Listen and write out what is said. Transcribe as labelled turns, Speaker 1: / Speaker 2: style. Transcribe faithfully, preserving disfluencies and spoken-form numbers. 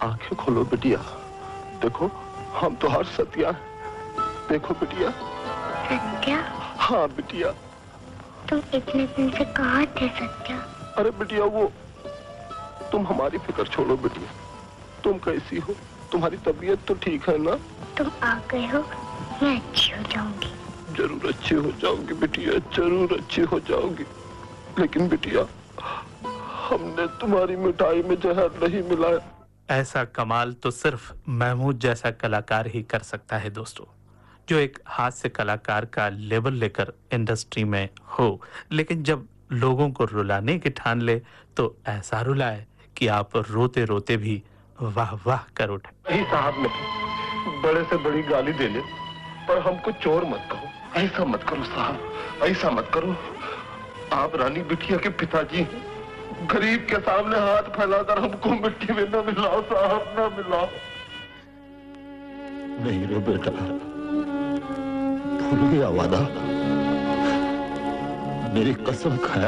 Speaker 1: आंखें खोलो बिटिया, देखो हम तो हर सत्या है। देखो बिटिया।
Speaker 2: सत्या?
Speaker 1: हाँ बिटिया।
Speaker 2: तुम इतने दिन से कहाँ थे सत्या?
Speaker 1: अरे बिटिया वो, तुम हमारी फिक्र छोड़ो बिटिया। तुम कैसी हो? तुम्हारी तबीयत तो ठीक है ना?
Speaker 2: तुम आ गए हो, मैं अच्छी हो जाऊंगी।
Speaker 1: जरूर अच्छी हो जाओगी बिटिया, जरूर अच्छी हो जाओगी। लेकिन बिटिया, हमने तुम्हारी मिठाई में जहर नहीं मिलाया।
Speaker 3: ऐसा कमाल तो सिर्फ महमूद जैसा कलाकार ही कर सकता है दोस्तों, जो एक हास्य कलाकार का लेवल लेकर इंडस्ट्री में हो, लेकिन जब लोगों को रुलाने की ठान ले तो ऐसा रुलाए कि आप रोते रोते भी वाह वाह कर उठे।
Speaker 1: नहीं साहब, नहीं, बड़े से बड़ी गाली दे ले पर हमको चोर मत कहो। ऐसा मत करो साहब, ऐसा मत करो। आप रानी बिटिया के पिताजी हैं। गरीब के सामने हाथ फैलाकर हमको मिट्टी में न मिलाओ साहब, न मिलाओ।
Speaker 4: नहीं रे बेटा, भूल गया वादा। मेरी कसम खाया